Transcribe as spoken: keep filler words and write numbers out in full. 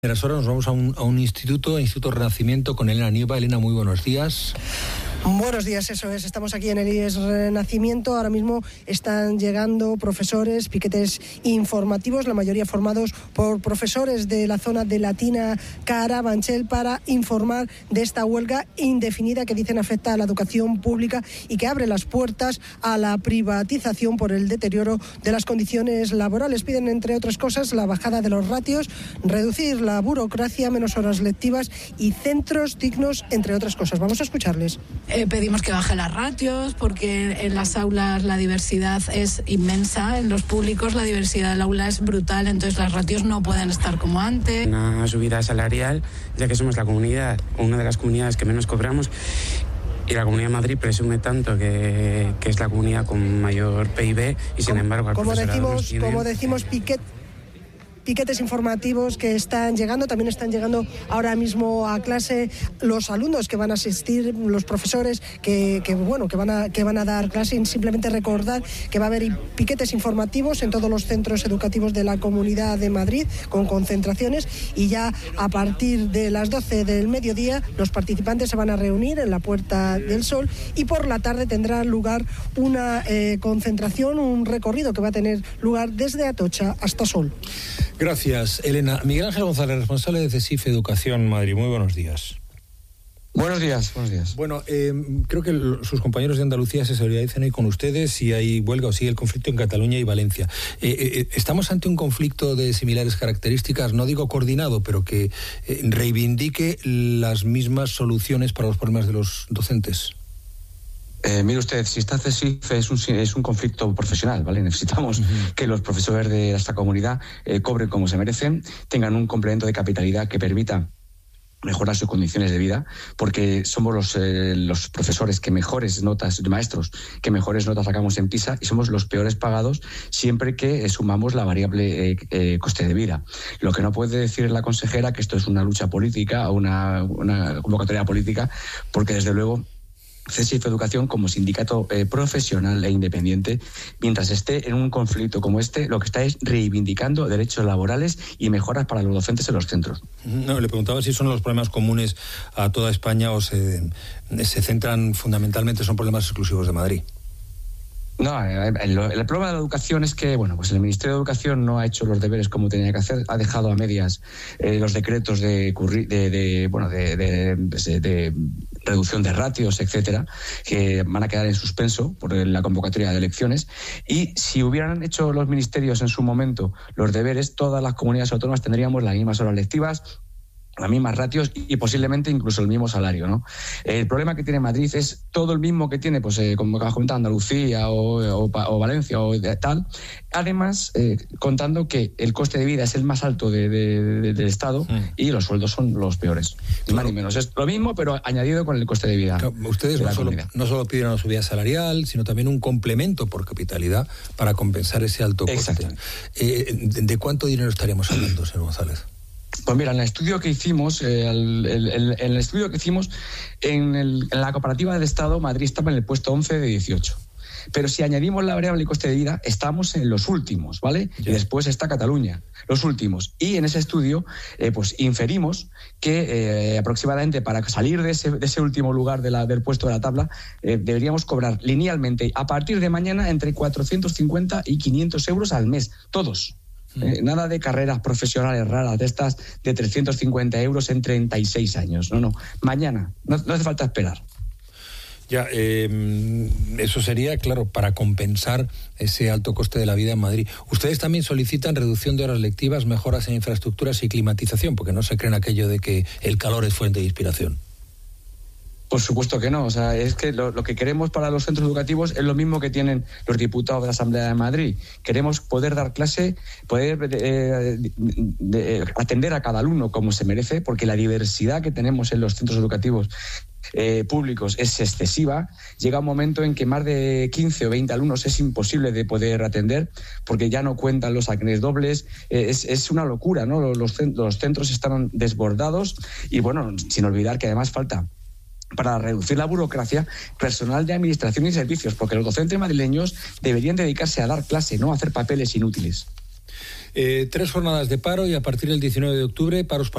Ahora nos vamos a un, a un instituto, Instituto Renacimiento, con Elena Nieva. Elena, muy buenos días. Buenos días, eso es. Estamos aquí en el I E S Renacimiento. Ahora mismo están llegando profesores, piquetes informativos, la mayoría formados por profesores de la zona de Latina, Carabanchel, para informar de esta huelga indefinida que dicen afecta a la educación pública y que abre las puertas a la privatización por el deterioro de las condiciones laborales. Piden, entre otras cosas, la bajada de los ratios, reducir la burocracia, menos horas lectivas y centros dignos, entre otras cosas. Vamos a escucharles. Eh, pedimos que baje las ratios porque en las aulas la diversidad es inmensa, en los públicos la diversidad del aula es brutal, entonces las ratios no pueden estar como antes. Una subida salarial, ya que somos la comunidad, una de las comunidades que menos cobramos, y la Comunidad de Madrid presume tanto que, que es la comunidad con mayor P I B y sin embargo al como decimos, tiene... como decimos piquet piquetes informativos que están llegando, también están llegando ahora mismo a clase los alumnos que van a asistir, los profesores que, que bueno que van a que van a dar clase. Y simplemente recordar que va a haber piquetes informativos en todos los centros educativos de la Comunidad de Madrid con concentraciones, y ya a partir de las doce del mediodía los participantes se van a reunir en la Puerta del Sol, y por la tarde tendrá lugar una eh, concentración, un recorrido que va a tener lugar desde Atocha hasta Sol. Gracias, Elena. Miguel Ángel González, responsable de CESIF Educación Madrid. Muy buenos días. Buenos días, buenos días. Bueno, eh, creo que el, sus compañeros de Andalucía se solidarizan ahí con ustedes si hay huelga o sigue el conflicto en Cataluña y Valencia. Eh, eh, ¿Estamos ante un conflicto de similares características? No digo coordinado, pero que eh, reivindique las mismas soluciones para los problemas de los docentes. Eh, mire usted, si está CESIF es un, es un conflicto profesional, ¿vale? Necesitamos uh-huh. que los profesores de esta comunidad eh, cobren como se merecen, tengan un complemento de capitalidad que permita mejorar sus condiciones de vida, porque somos los, eh, los profesores que mejores notas, maestros, que mejores notas sacamos en PISA, y somos los peores pagados siempre que eh, sumamos la variable eh, eh, coste de vida. Lo que no puede decir la consejera que esto es una lucha política o una, una convocatoria política, porque desde luego CESIF Educación, como sindicato eh, profesional e independiente, mientras esté en un conflicto como este, lo que está es reivindicando derechos laborales y mejoras para los docentes en los centros. No, le preguntaba si son los problemas comunes a toda España o se, se centran fundamentalmente, son problemas exclusivos de Madrid. No, el, el problema de la educación es que, bueno, pues el Ministerio de Educación no ha hecho los deberes como tenía que hacer, ha dejado a medias eh, los decretos de, de, de bueno, de, de, de, de reducción de ratios, etcétera, que van a quedar en suspenso por la convocatoria de elecciones. Y si hubieran hecho los ministerios en su momento los deberes, todas las comunidades autónomas tendríamos las mismas horas lectivas, las mismas ratios y posiblemente incluso el mismo salario, ¿no? El problema que tiene Madrid es todo el mismo que tiene, pues eh, como acabas comentando, Andalucía o, o, o Valencia o tal. Además, eh, contando que el coste de vida es el más alto de, de, de, del Estado sí. y los sueldos son los peores. Ni más ni menos. Es lo mismo, pero añadido con el coste de vida. Claro, ustedes no solo, no solo piden una subida salarial, sino también un complemento por capitalidad para compensar ese alto coste. Eh, ¿De cuánto dinero estaríamos hablando, señor González? Pues mira, en el estudio que hicimos, eh, el, el, el, el estudio que hicimos en, el, en la comparativa del Estado, Madrid estaba en el puesto once de dieciocho. Pero si añadimos la variable y coste de vida, estamos en los últimos, ¿vale? Yeah. Y después está Cataluña, los últimos. Y en ese estudio, eh, pues inferimos que eh, aproximadamente para salir de ese, de ese último lugar de la, del puesto de la tabla, eh, deberíamos cobrar linealmente a partir de mañana entre cuatrocientos cincuenta y quinientos euros al mes, todos. Eh, nada de carreras profesionales raras de estas de trescientos cincuenta euros en treinta y seis años. No, no. Mañana. No, no hace falta esperar. Ya, eh, eso sería, claro, para compensar ese alto coste de la vida en Madrid. Ustedes también solicitan reducción de horas lectivas, mejoras en infraestructuras y climatización, porque no se creen aquello de que el calor es fuente de inspiración. Por supuesto que no. O sea, es que lo, lo que queremos para los centros educativos es lo mismo que tienen los diputados de la Asamblea de Madrid. Queremos poder dar clase, poder eh, de, de, atender a cada alumno como se merece, porque la diversidad que tenemos en los centros educativos eh, públicos es excesiva. Llega un momento en que más de quince o veinte alumnos es imposible de poder atender, porque ya no cuentan los acnes dobles. Eh, es, es una locura, ¿no? Los, los centros están desbordados y, bueno, sin olvidar que además falta, para reducir la burocracia, personal de administración y servicios, porque los docentes madrileños deberían dedicarse a dar clase, no a hacer papeles inútiles. Eh, tres jornadas de paro y a partir del diecinueve de octubre paros